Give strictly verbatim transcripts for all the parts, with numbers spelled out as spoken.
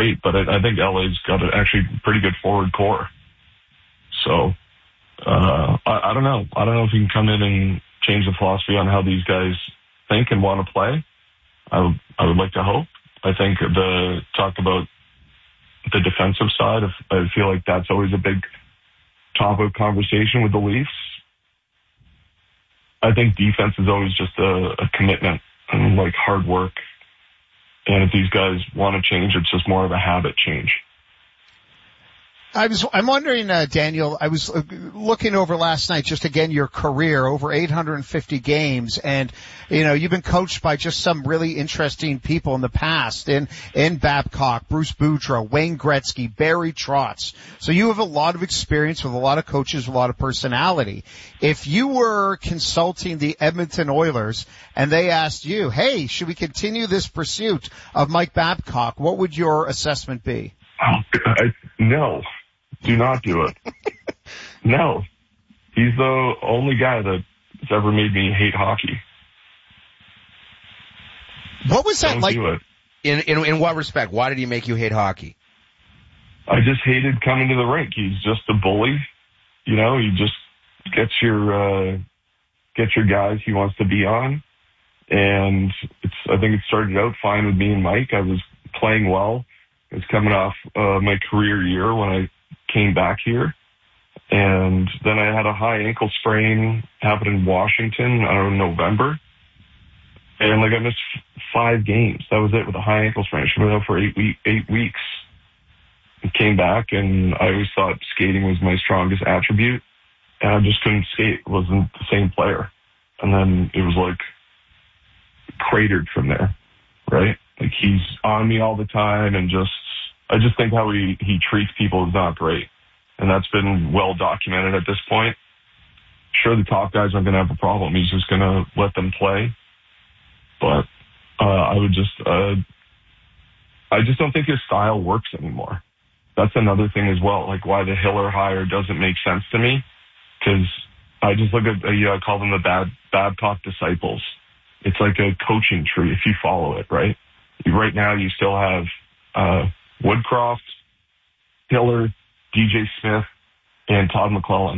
great, but I, I think L A's got an actually pretty good forward core. So, uh, I, I don't know. I don't know if you can come in and change the philosophy on how these guys think and want to play. I would, I would like to hope. I think the talk about the defensive side, of, I feel like that's always a big topic of conversation with the Leafs. I think defense is always just a, a commitment and like hard work. And if these guys want to change, it's just more of a habit change. I was, I'm wondering, uh, Daniel, I was looking over last night, just again, your career, over eight hundred fifty games, and, you know, you've been coached by just some really interesting people in the past, in, in Babcock, Bruce Boudreau, Wayne Gretzky, Barry Trotz. So you have a lot of experience with a lot of coaches, a lot of personality. If you were consulting the Edmonton Oilers and they asked you, hey, should we continue this pursuit of Mike Babcock, what would your assessment be? Oh, I, no. Do not do it. No. He's the only guy that's ever made me hate hockey. What was that Don't like? Do it. In, in, in what respect? Why did he make you hate hockey? I just hated coming to the rink. He's just a bully. You know, he just gets your, uh, gets your guys he wants to be on. And it's, I think it started out fine with me and Mike. I was playing well. I was coming off, uh, my career year when I came back here, and then I had a high ankle sprain happen in Washington, I don't know, November, and like I missed five games. That was it with a high ankle sprain. I should have been out for eight week, eight weeks. And came back, and I always thought skating was my strongest attribute, and I just couldn't skate. It wasn't the same player, and then it was like cratered from there, right? Like he's on me all the time, and just. I just think how he, he treats people is not great. And that's been well documented at this point. Sure, the top guys aren't going to have a problem. He's just going to let them play. But uh, I would just, uh, I just don't think his style works anymore. That's another thing as well. Like why the Hiller hire doesn't make sense to me. Because I just look at, uh, you know, I call them the bad Babcock disciples. It's like a coaching tree if you follow it, right? Right now you still have, uh, Woodcroft, Hiller, D J Smith, and Todd McClellan.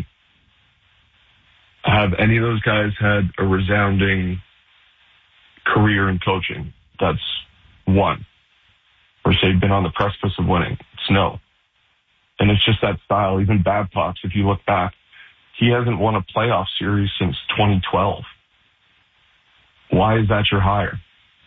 Have any of those guys had a resounding career in coaching? That's one. Or say been on the precipice of winning. It's no. And it's just that style. Even Babcock's, if you look back, he hasn't won a playoff series since twenty twelve. Why is that your hire?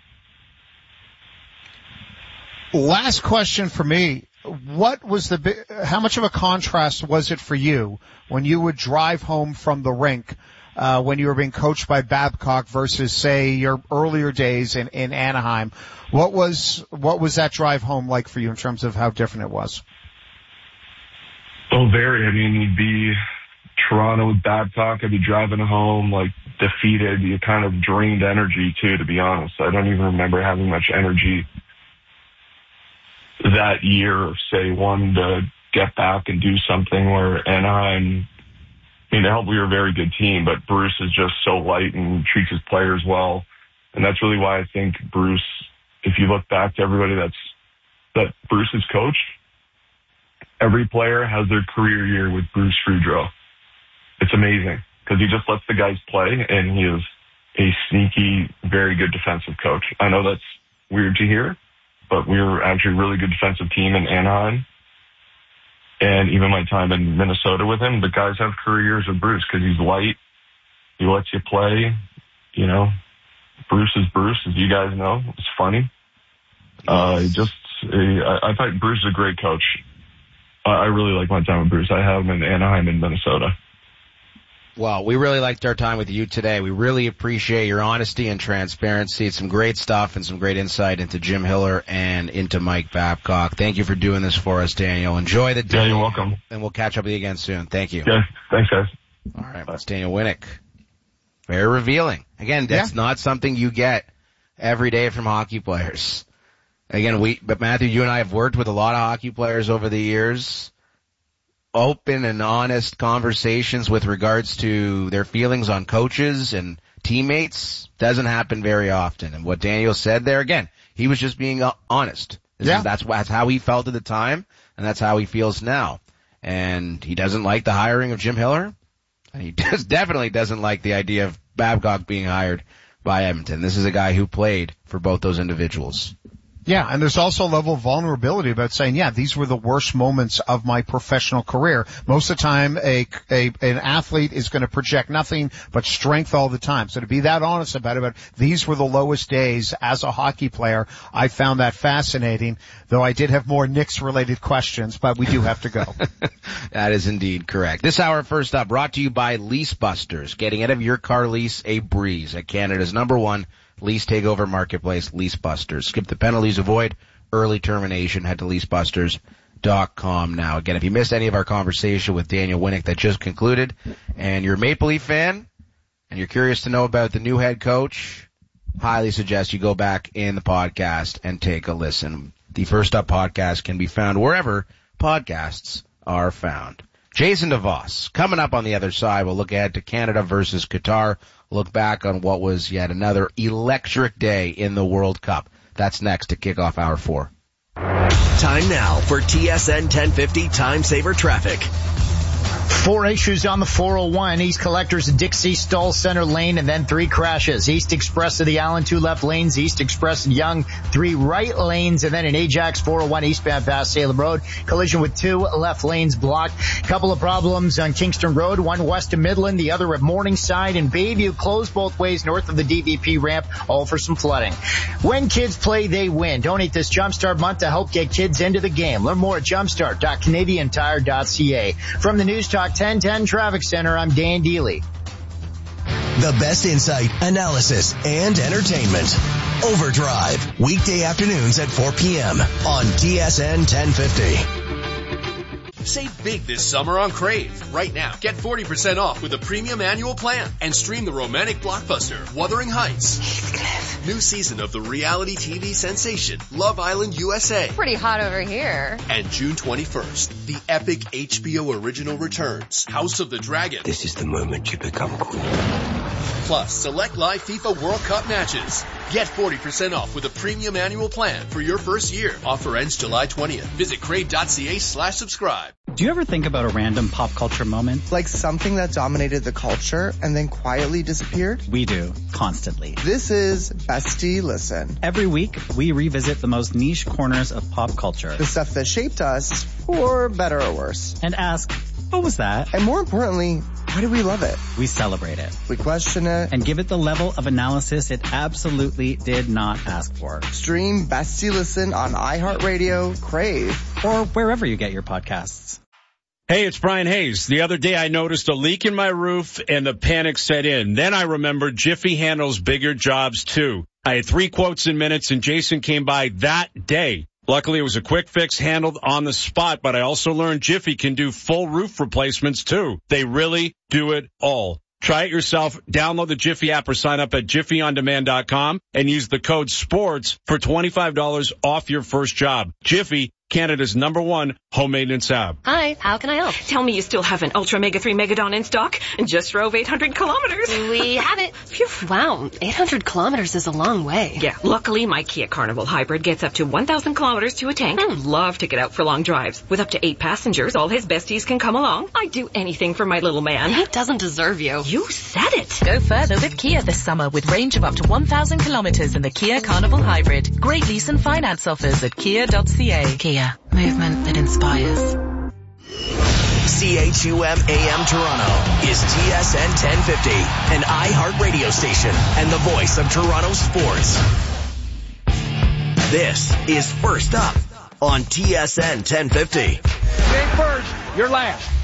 Last question for me. What was the, how much of a contrast was it for you when you would drive home from the rink, uh, when you were being coached by Babcock versus, say, your earlier days in, in Anaheim? What was, what was that drive home like for you in terms of how different it was? Oh, very. I mean, you'd be Toronto with Babcock. I'd be driving home, like, defeated. You kind of drained energy, too, to be honest. I don't even remember having much energy that year, say, wanting to get back and do something where Anaheim, I mean, to help, we were a very good team, but Bruce is just so light and treats his players well. And that's really why I think Bruce, if you look back to everybody that's, that Bruce has coached, every player has their career year with Bruce Boudreau. It's amazing because he just lets the guys play, and he is a sneaky, very good defensive coach. I know that's weird to hear, but we were actually a really good defensive team in Anaheim. And even my time in Minnesota with him, the guys have career years with Bruce because he's light. He lets you play. You know, Bruce is Bruce, as you guys know. It's funny. Uh, just, I, I thought Bruce is a great coach. I, I really like my time with Bruce. I have him in Anaheim and Minnesota. Well, we really liked our time with you today. We really appreciate your honesty and transparency. It's some great stuff and some great insight into Jim Hiller and into Mike Babcock. Thank you for doing this for us, Daniel. Enjoy the day. Yeah, you're welcome. And we'll catch up with you again soon. Thank you. Yeah, thanks, guys. All right, that's Daniel Winnick. Very revealing. Again, that's yeah. not something you get every day from hockey players. Again, we, but Matthew, you and I have worked with a lot of hockey players over the years. Open and honest conversations with regards to their feelings on coaches and teammates doesn't happen very often. And what Daniel said there, again, he was just being honest. Yeah. That's, that's how he felt at the time, and that's how he feels now. And he doesn't like the hiring of Jim Hiller, and he does, definitely doesn't like the idea of Babcock being hired by Edmonton. This is a guy who played for both those individuals. Yeah, and there's also a level of vulnerability about saying, yeah, these were the worst moments of my professional career. Most of the time, a, a an athlete is going to project nothing but strength all the time. So to be that honest about it, about these were the lowest days as a hockey player, I found that fascinating, though I did have more Knicks-related questions, but we do have to go. That is indeed correct. This hour, first up, brought to you by Lease Busters, getting out of your car lease a breeze at Canada's number one lease takeover marketplace, Lease Busters. Skip the penalties, avoid early termination. Head to lease busters dot com now. Again, if you missed any of our conversation with Daniel Winnick that just concluded, and you're a Maple Leaf fan, and you're curious to know about the new head coach, highly suggest you go back in the podcast and take a listen. The First Up podcast can be found wherever podcasts are found. Jason DeVos, coming up on the other side, we'll look ahead to Canada versus Qatar. Look back on what was yet another electric day in the World Cup. That's next to kick off hour four. Time now for T S N ten fifty Time Saver Traffic. Four issues on the four oh one. East Collectors, Dixie, Stall Center Lane, and then three crashes. East Express to the Allen, two left lanes. East Express and Young, three right lanes. And then in Ajax, four oh one eastbound past Salem Road. Collision with two left lanes blocked. Couple of problems on Kingston Road. One west of Midland, the other at Morningside and Bayview. Closed both ways north of the D V P ramp, all for some flooding. When kids play, they win. Donate this Jumpstart month to help get kids into the game. Learn more at jumpstart dot canadian tire dot c a. From the News Talk ten ten Traffic Center, I'm Dan Deely. The best insight, analysis, and entertainment. Overdrive, weekday afternoons at four p.m. on T S N ten fifty. Save big this summer on Crave. Right now, get forty percent off with a premium annual plan and stream the romantic blockbuster Wuthering Heights. Heathcliff. New season of the reality T V sensation Love Island U S A. Pretty hot over here. And June twenty-first, the epic H B O original returns, House of the Dragon. This is the moment you become queen. Plus, select live FIFA World Cup matches. Get forty percent off with a premium annual plan for your first year. Offer ends July twentieth. Visit crave.ca slash subscribe. Do you ever think about a random pop culture moment? Like something that dominated the culture and then quietly disappeared? We do, constantly. This is Bestie Listen. Every week, we revisit the most niche corners of pop culture. The stuff that shaped us, for better or worse. And ask, what was that? And more importantly, why do we love it? We celebrate it. We question it. And give it the level of analysis it absolutely did not ask for. Stream Bestie Listen on iHeartRadio, Crave, or wherever you get your podcasts. Hey, it's Brian Hayes. The other day I noticed a leak in my roof and the panic set in. Then I remembered Jiffy handles bigger jobs too. I had three quotes in minutes and Jason came by that day. Luckily, it was a quick fix handled on the spot, but I also learned Jiffy can do full roof replacements too. They really do it all. Try it yourself. Download the Jiffy app or sign up at jiffy on demand dot com and use the code SPORTS for twenty-five dollars off your first job. Jiffy, Canada's number one home maintenance app. Hi, how can I help? Tell me you still have an Ultra Mega three Megadon in stock and just drove eight hundred kilometers. We have it. Phew. Wow, eight hundred kilometers is a long way. Yeah, luckily my Kia Carnival Hybrid gets up to one thousand kilometers to a tank. Hmm. Love to get out for long drives. With up to eight passengers, all his besties can come along. I'd do anything for my little man. He doesn't deserve you. You said it. Go further with Kia this summer with range of up to one thousand kilometers in the Kia Carnival Hybrid. Great lease and finance offers at kia dot c a. Kia. Movement that inspires. C H U M A M Toronto is T S N ten fifty, an iHeart radio station and the voice of Toronto sports. This is First Up on T S N ten fifty. You ain't first, you're last.